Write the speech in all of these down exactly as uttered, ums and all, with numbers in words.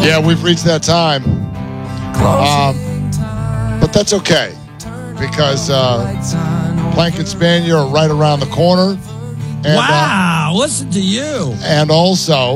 Yeah, we've reached that time. Um, but that's okay because uh, Plank and Spanier are right around the corner. And, wow, uh, listen to you. And also,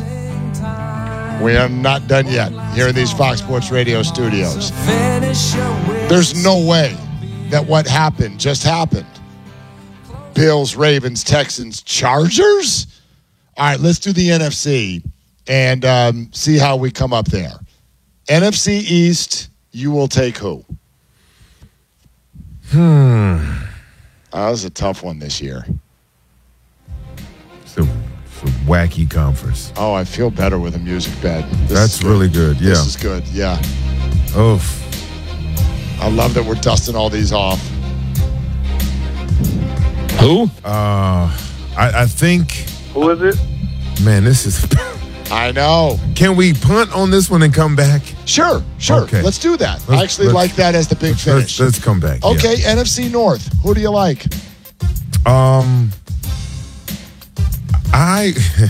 we are not done yet here in these Fox Sports Radio studios. There's no way that what happened just happened. Bills, Ravens, Texans, Chargers? All right, let's do the N F C and um, see how we come up there. N F C East, you will take who? Hmm. Oh, that was a tough one this year. It's a, it's a wacky conference. Oh, I feel better with a music bed. This That's really good, yeah. This is good, yeah. Oof. I love that we're dusting all these off. Who? Uh, I, I think. Who is it? Man, this is. I know. Can we punt on this one and come back? Sure, sure. Okay. Let's do that. Let's, I actually like that as the big let's, finish. Let's, let's come back. Okay, yeah. N F C North. Who do you like? Um, I.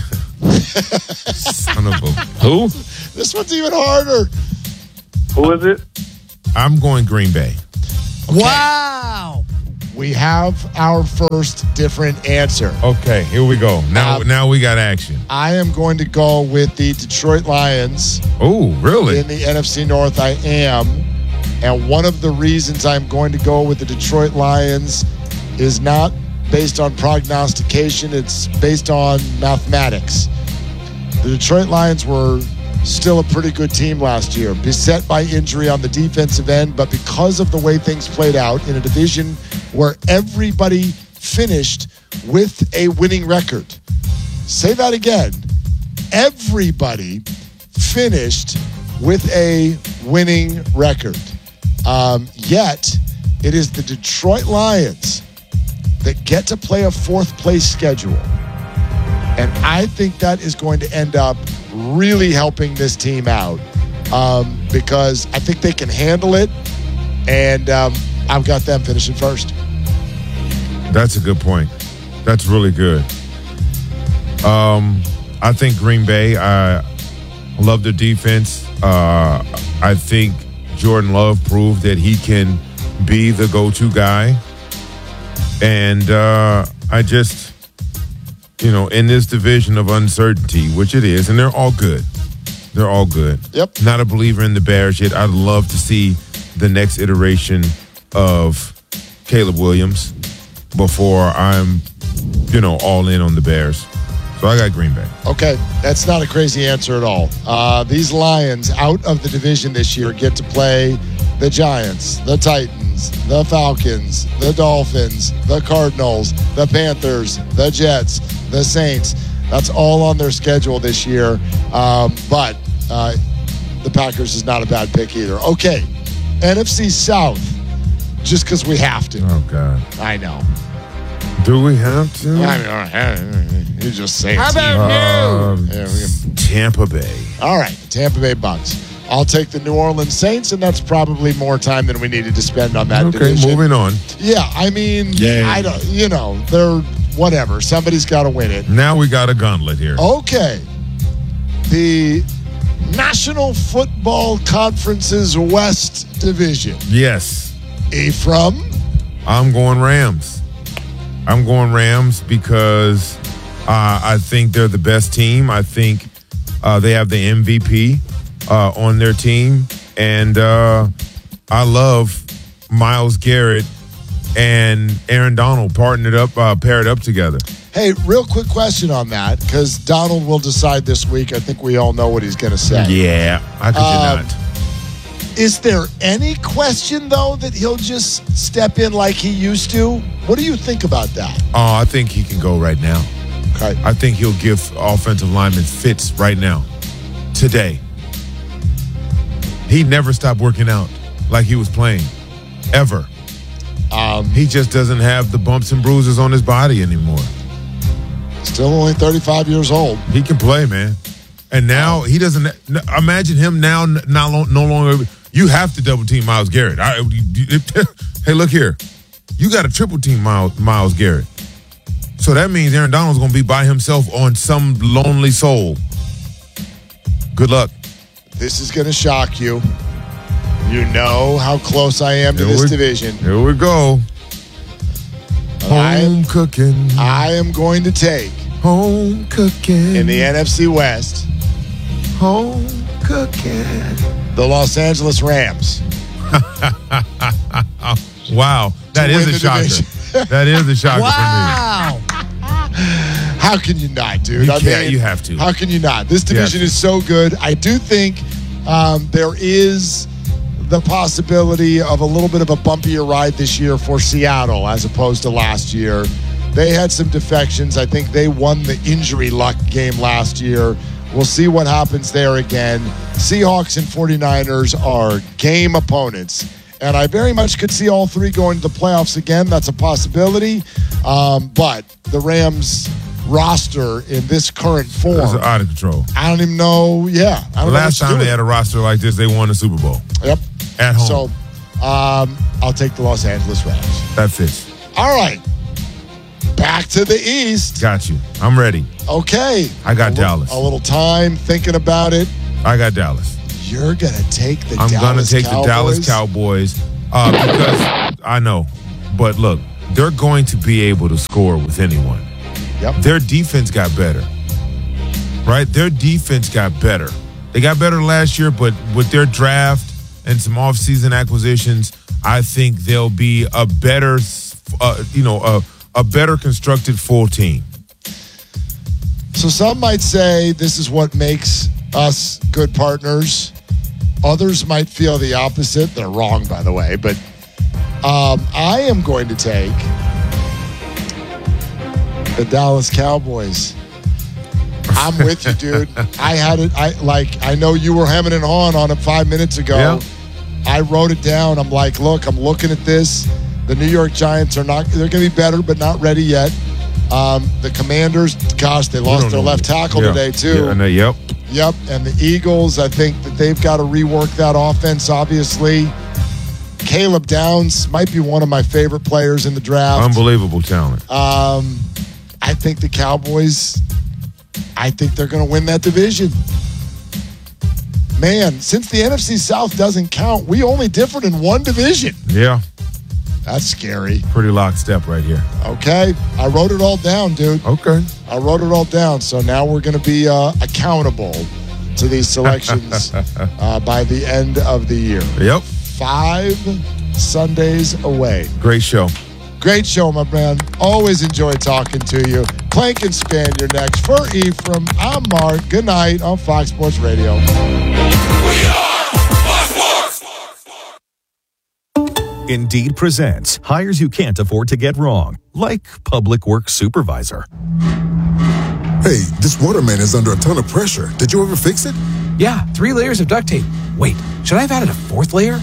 Son of a. Who? This one's even harder. Who is it? I'm going Green Bay. Okay. Wow. We have our first different answer. Okay, here we go. Now, Um, now we got action. I am going to go with the Detroit Lions. Oh, really? In the N F C North, I am. And one of the reasons I'm going to go with the Detroit Lions is not based on prognostication. It's based on mathematics. The Detroit Lions were still a pretty good team last year, beset by injury on the defensive end, but because of the way things played out in a division where everybody finished with a winning record. Say that again. Everybody finished with a winning record. Um, yet, it is the Detroit Lions that get to play a fourth place schedule. And I think that is going to end up really helping this team out um, because I think they can handle it. And um, I've got them finishing first. That's a good point. That's really good. Um, I think Green Bay, I love their defense. Uh, I think Jordan Love proved that he can be the go-to guy. And uh, I just, you know, in this division of uncertainty, which it is, and they're all good. They're all good. Yep. Not a believer in the Bears yet. I'd love to see the next iteration of Caleb Williams before I'm, you know, all in on the Bears. So I got Green Bay. Okay, that's not a crazy answer at all. Uh, these Lions out of the division this year get to play the Giants, the Titans, the Falcons, the Dolphins, the Cardinals, the Panthers, the Jets, the Saints. That's all on their schedule this year. Um, but uh, the Packers is not a bad pick either. Okay, N F C South, just because we have to. Oh, God. I know. Do we have to? I mean, you just say it. How about Uh, you? Yeah, we can- Tampa Bay. All right, the Tampa Bay Bucks. I'll take the New Orleans Saints, and that's probably more time than we needed to spend on that Okay, division. moving on. Yeah, I mean, Yeah. I don't, you know, they're whatever. Somebody's got to win it. Now we got a gauntlet here. Okay. The National Football Conference's West Division. Yes. Ephraim? I'm going Rams. I'm going Rams because uh, I think they're the best team. I think uh, they have the M V P uh, on their team. And uh, I love Myles Garrett and Aaron Donald partnered up, uh, paired up together. Hey, real quick question on that, because Donald will decide this week. I think we all know what he's going to say. Yeah, how could Um, you not? Is there any question, though, that he'll just step in like he used to? What do you think about that? Oh, I think he can go right now. Okay. I think he'll give offensive linemen fits right now, today. He never stopped working out like he was playing, ever. Um, He just doesn't have the bumps and bruises on his body anymore. still only thirty-five years old. He can play, man. And now he doesn't. Imagine him now, now no longer. You have to double team Myles Garrett. I, hey, look here. You got to triple team Myles, Myles Garrett. So that means Aaron Donald's going to be by himself on some lonely soul. Good luck. this is going to shock you. You know how close I am to Here this we- division. Here we go. I Home am, cooking. I am going to take Home cooking. in the N F C West Home cooking. the Los Angeles Rams. Wow. That To is win a the shocker. division. That is a shocker Wow. How can you not, dude? You I can't. mean, You have to. How can you not? This You have division to. is so good. I do think um, there is the possibility of a little bit of a bumpier ride this year for Seattle as opposed to last year. They had some defections. I think they won the injury luck game last year. We'll see what happens there again. Seahawks and 49ers are game opponents. And I very much could see all three going to the playoffs again. That's a possibility. Um, but the Rams roster in this current for form, me. It's out of control. I don't even know. Yeah. I The don't last know what to time do they had a roster like this, they won the Super Bowl Yep. at home. So um, I'll take the Los Angeles Rams. That fits. All right. Back to the East. Got you. I'm ready. Okay. I got a Dallas. Li- a little time thinking about it. I got Dallas. You're going to take the I'm Dallas going to take Cowboys? the Dallas Cowboys uh, because I know. But look, they're going to be able to score with anyone. Yep. Their defense got better, right? Their defense got better. They got better last year, but with their draft and some offseason acquisitions, I think they'll be a better, uh, you know, a, a better constructed full team. So some might say this is what makes us good partners. Others might feel the opposite. They're wrong, by the way. But um, I am going to take the Dallas Cowboys. I'm with you, dude. I had it. I like. I know you were hemming and hawing on it five minutes ago. Yeah. I wrote it down. I'm like, look, I'm looking at this. The New York Giants are not. They're going to be better, but not ready yet. Um, the Commanders, gosh, they lost don't their know. left tackle Yeah. today too. Yeah, I know, yep. Yep, and the Eagles, I think that they've got to rework that offense, obviously. Caleb Downs might be one of my favorite players in the draft. Unbelievable talent. Um, I think the Cowboys, I think they're going to win that division. Man, since the N F C South doesn't count, we only differed in one division. Yeah, That's scary. pretty lockstep right here. Okay, I wrote it all down, dude. Okay. I wrote it all down, so now we're going to be uh, accountable to these selections uh, by the end of the year. Yep. Five Sundays away. Great show. Great show, my man. Always enjoy talking to you. Plank and Span, you're next. For Ephraim, I'm Mark. Good night on Fox Sports Radio. Indeed presents hires you can't afford to get wrong, like public works supervisor. Hey, this waterman is under a ton of pressure. Did you ever fix it? Yeah, three layers of duct tape. Wait, should I have added a fourth layer?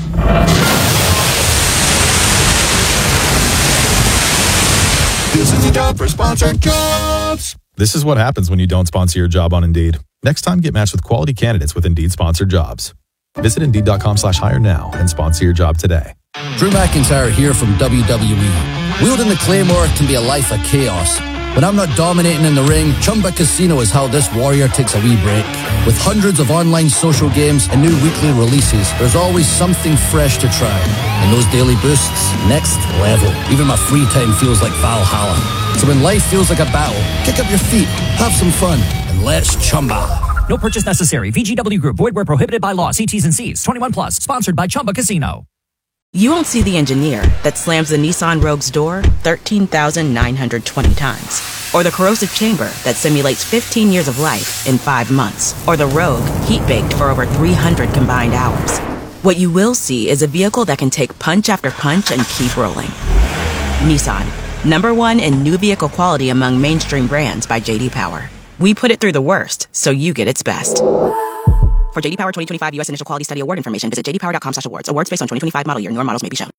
This is the job for sponsored jobs. This is what happens when you don't sponsor your job on Indeed. Next time, get matched with quality candidates with Indeed sponsored jobs. Visit Indeed.com slash hire now and sponsor your job today. Drew McIntyre here from W W E. Wielding the Claymore can be a life of chaos. When I'm not dominating in the ring, Chumba Casino is how this warrior takes a wee break. With hundreds of online social games and new weekly releases, there's always something fresh to try. And those daily boosts, next level. Even my free time feels like Valhalla. So when life feels like a battle, kick up your feet, have some fun, and let's chumba. No purchase necessary. V G W Group. Void where prohibited by law. See T's and C's. twenty-one plus. Sponsored by Chumba Casino. You won't see the engineer that slams the Nissan Rogue's door thirteen thousand nine hundred twenty times. Or the corrosive chamber that simulates fifteen years of life in five months. Or the Rogue heat-baked for over three hundred combined hours. What you will see is a vehicle that can take punch after punch and keep rolling. Nissan. Number one in new vehicle quality among mainstream brands by J D Power. We put it through the worst, so you get its best. For J D Power twenty twenty-five U S Initial Quality Study Award information, visit j d power dot com slash awards. Awards based on twenty twenty-five model year. Newer models may be shown.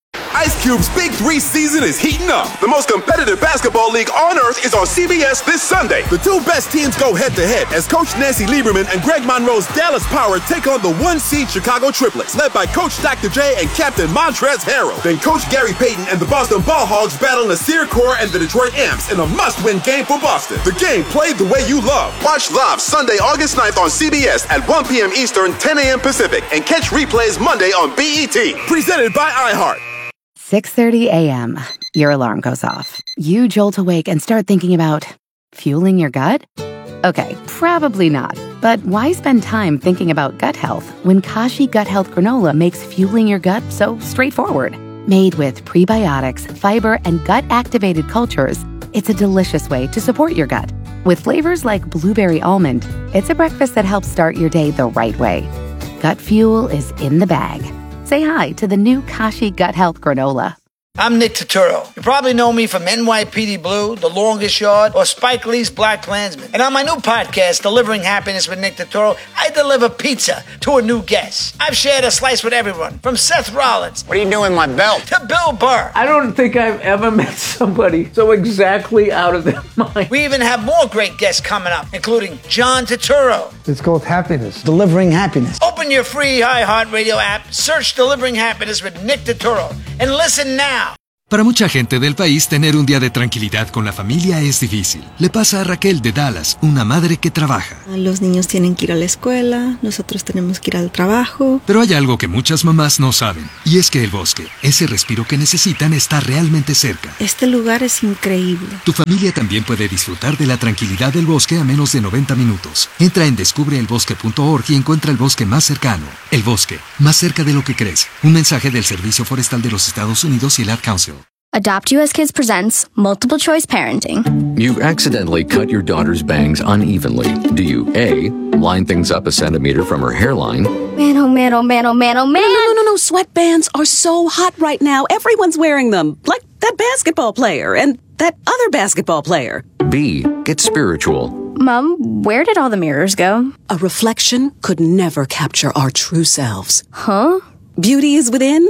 Ice Cube's Big Three season is heating up. The most competitive basketball league on earth is on C B S this Sunday. The two best teams go head-to-head as Coach Nancy Lieberman and Greg Monroe's Dallas Power take on the one-seed Chicago Triplets, led by Coach Doctor J and Captain Montrezl Harrell. Then Coach Gary Payton and the Boston Ball Hogs battle Nasir Kaur and the Detroit Imps in a must-win game for Boston. The game played the way you love. Watch live Sunday, August ninth on C B S at one p.m. Eastern, ten a.m. Pacific, and catch replays Monday on B E T. Presented by iHeart. six thirty a.m. Your alarm goes off. You jolt awake and start thinking about fueling your gut? Okay, probably not. But why spend time thinking about gut health when Kashi Gut Health Granola makes fueling your gut so straightforward? Made with prebiotics, fiber, and gut-activated cultures, it's a delicious way to support your gut. With flavors like blueberry almond, it's a breakfast that helps start your day the right way. Gut fuel is in the bag. Say hi to the new Kashi Gut Health Granola. I'm Nick Turturro. You probably know me from N Y P D Blue, The Longest Yard, or Spike Lee's Black Klansman. And on my new podcast, Delivering Happiness with Nick Turturro, I deliver pizza to a new guest. I've shared a slice with everyone, from Seth Rollins. What are you doing with my belt? To Bill Burr. I don't think I've ever met somebody so exactly out of their mind. We even have more great guests coming up, including John Turturro. It's called Happiness. Delivering Happiness. Open your free iHeartRadio app, search Delivering Happiness with Nick Turturro, and listen now. Para mucha gente del país, tener un día de tranquilidad con la familia es difícil. Le pasa a Raquel de Dallas, una madre que trabaja. Los niños tienen que ir a la escuela, nosotros tenemos que ir al trabajo. Pero hay algo que muchas mamás no saben, y es que el bosque, ese respiro que necesitan, está realmente cerca. Este lugar es increíble. Tu familia también puede disfrutar de la tranquilidad del bosque a menos de noventa minutos. Entra en descubre el bosque punto org y encuentra el bosque más cercano. El bosque, más cerca de lo que crees. Un mensaje del Servicio Forestal de los Estados Unidos y el Ad Council. Adopt U S Kids presents Multiple Choice Parenting. You've accidentally cut your daughter's bangs unevenly. Do you A, line things up a centimeter from her hairline? Man, oh man, oh man, oh man, oh man. No, no, no, no, sweatbands are so hot right now. Everyone's wearing them. Like that basketball player and that other basketball player. B, get spiritual. Mom, where did all the mirrors go? A reflection could never capture our true selves. Huh? Beauty is within.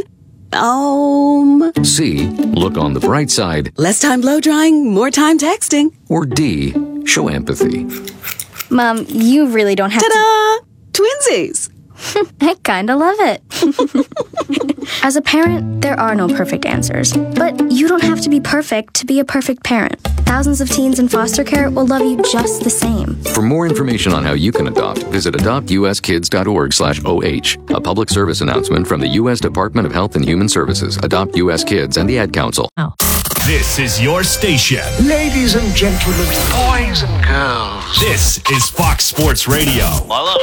Um. C, look on the bright side. Less time blow drying, more time texting. Or D, show empathy. Mom, you really don't have Ta-da! to... Twinsies! I kinda love it. As a parent, there are no perfect answers. But you don't have to be perfect to be a perfect parent. Thousands of teens in foster care will love you just the same. For more information on how you can adopt, visit adopt u s kids dot org slash O H. A public service announcement from the U S Department of Health and Human Services, Adopt U S Kids, and the Ad Council. Oh. This is your station. Ladies and gentlemen, boys and girls. This is Fox Sports Radio. Hello.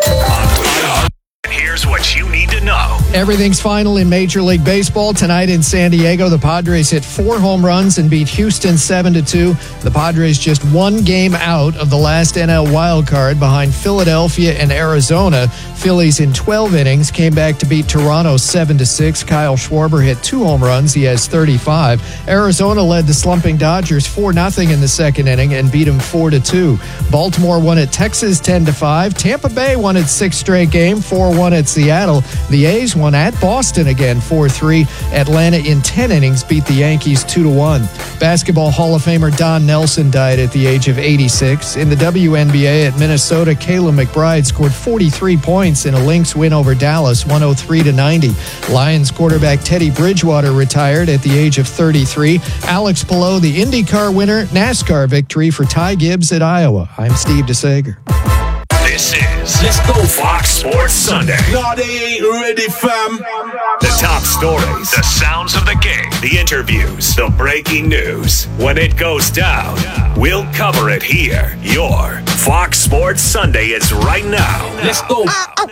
And here's what you need to know. Everything's final in Major League Baseball. Tonight in San Diego, the Padres hit four home runs and beat Houston seven to two. The Padres just one game out of the last N L wildcard behind Philadelphia and Arizona. Phillies in twelve innings came back to beat Toronto seven to six. Kyle Schwarber hit two home runs. He has thirty-five. Arizona led the slumping Dodgers four nothing in the second inning and beat them four to two. Baltimore won at Texas ten to five. Tampa Bay won its sixth straight game, four one at Seattle. The A's won at Boston again, four three. Atlanta in ten innings beat the Yankees two to one. Basketball Hall of Famer Don Nelson died at the age of eighty-six. In the W N B A at Minnesota, Kayla McBride scored forty-three points in a Lynx win over Dallas, one oh three to ninety. Lions quarterback Teddy Bridgewater retired at the age of thirty-three. Alex Palou, the IndyCar winner, NASCAR victory for Ty Gibbs at Iowa. I'm Steve DeSager. This is Let's Go Fox Sports Sunday. No, they ain't ready, fam. The top stories, the sounds of the game, the interviews, the breaking news. When it goes down, we'll cover it here. Your Fox Sports Sunday is right now. Let's go.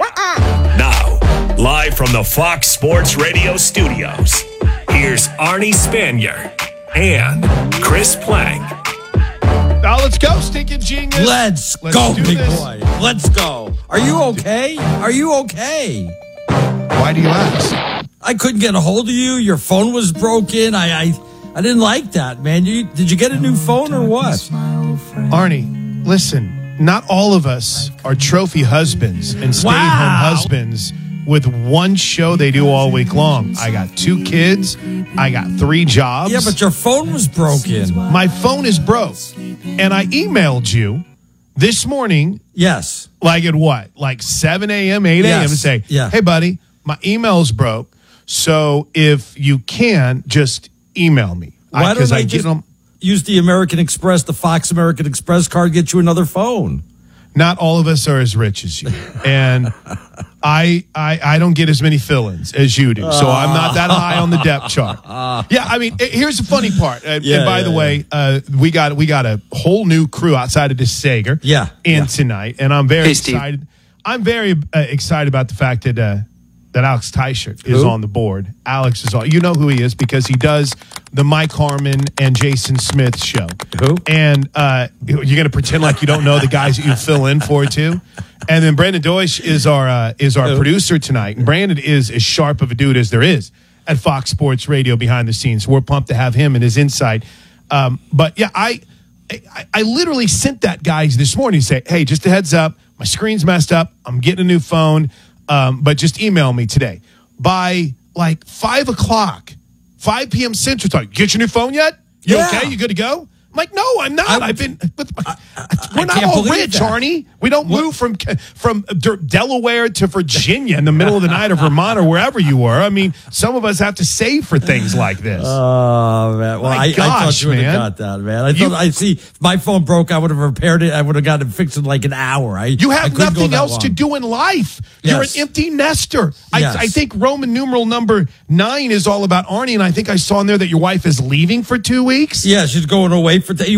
Now, live from the Fox Sports Radio studios, here's Arnie Spanier and Chris Plank. Now let's go, stinking genius. Let's, Let's go, big this. boy. Let's go. Are you okay? Are you okay? Why do you ask? I couldn't get a hold of you. Your phone was broken. I I, I didn't like that, man. You, did you get a new phone or what? Arnie, listen. Not all of us are trophy husbands and stay-at-home wow. husbands with one show they do all week long. I got two kids. I got three jobs. Yeah, but your phone was broken. My phone is broke. And I emailed you this morning. Yes. Like at what? Like seven a.m., eight a.m. Yes. and say, yeah. hey, buddy, my email's broke. So if you can, just email me. Why don't I I get just them. use the American Express, the Fox American Express card, get you another phone? Not all of us are as rich as you. And I, I I don't get as many fill-ins as you do. So I'm not that high on the depth chart. Yeah, I mean, here's the funny part. And, Yeah, and by yeah, the way, uh, we got we got a whole new crew outside of this Sager Yeah. in yeah. tonight. And I'm very Hey, Steve. excited. I'm very uh, excited about the fact that uh, that Alex Teichert is Who? on the board. Alex is on. You know who he is because he does the Mike Harmon and Jason Smith show. Who? And uh, you're going to pretend like you don't know the guys that you fill in for too. And then Brandon Deutsch is our uh, is our Who? producer tonight. And Brandon is as sharp of a dude as there is at Fox Sports Radio behind the scenes. We're pumped to have him and his insight. Um, but yeah, I, I I literally sent that guys this morning to say, hey, just a heads up, my screen's messed up. I'm getting a new phone. Um, but just email me today. By like five o'clock, five p.m. Central Time. Get your new phone yet? You Yeah. okay? You good to go? I'm like, no, I'm not. I- I've been. With my, I we're not can't all believe rich, that. Arnie. We don't move from from D- Delaware to Virginia in the middle of the night or Vermont or wherever you were. I mean, some of us have to save for things like this. Oh, man. Well, My I, I thought gosh, you would have man. got that, man. I thought, You- I see, if my phone broke, I would have repaired it. I would have got it fixed in like an hour. I, You I have couldn't go nothing that else to long. do in life. Yes. You're an empty nester. I, Yes. I think Roman numeral number nine is all about Arnie, and I think I saw in there that your wife is leaving for two weeks. Yeah, she's going away for. Th-